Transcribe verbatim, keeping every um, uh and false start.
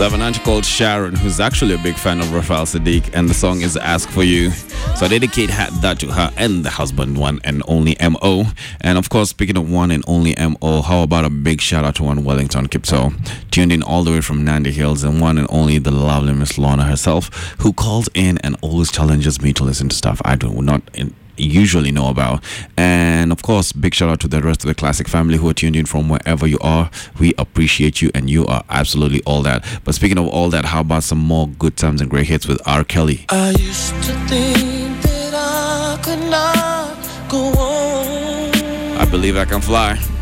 So I have an auntie called Sharon who's actually a big fan of Rafael Sadiq, and the song is Ask For You. So I dedicate ha- that to her and the husband, one and only M O. And of course, speaking of one and only M O, how about a big shout out to one Wellington Kipto, tuned in all the way from Nandi Hills, and one and only the lovely Miss Lorna herself, who calls in and always challenges me to listen to stuff I do not in- usually know about. And of course, big shout out to the rest of the classic family who are tuned in from wherever you are. We appreciate you, and you are absolutely all that. But speaking of all that, how about some more good times and great hits with R. Kelly? I used to think that I could not go on. I Believe I Can Fly.